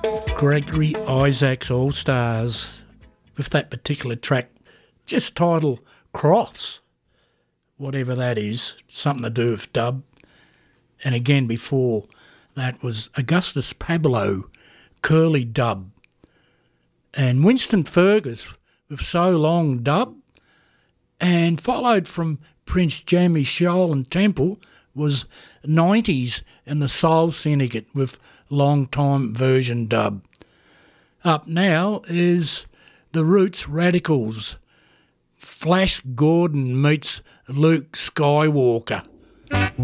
Gregory Isaacs All Stars with that particular track just titled Crofts, whatever that is, something to do with dub. And again before that was Augustus Pablo, Curly Dub. And Winston Fergus with So Long Dub. And followed from Prince Jammy Shoal and Temple was 90s and the Soul Syndicate with Long Time Version Dub. Up now is the Roots Radicals. Flash Gordon meets Luke Skywalker.